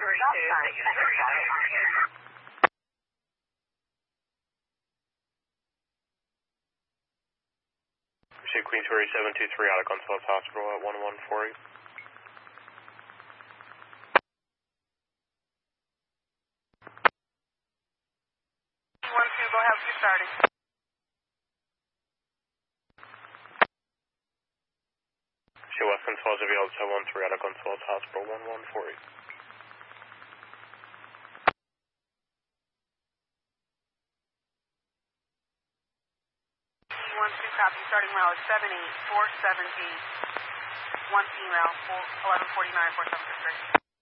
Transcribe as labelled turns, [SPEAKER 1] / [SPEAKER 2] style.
[SPEAKER 1] Pursuit Queens Ferry 723 out of Gonzales Hospital at 1148.
[SPEAKER 2] 12, go ahead, get started.
[SPEAKER 1] Show West Gonzales available 713 out of Gonzales Hospital 1148.
[SPEAKER 2] 12, copy, starting mileage 78, 470, one female, 1149, 4763.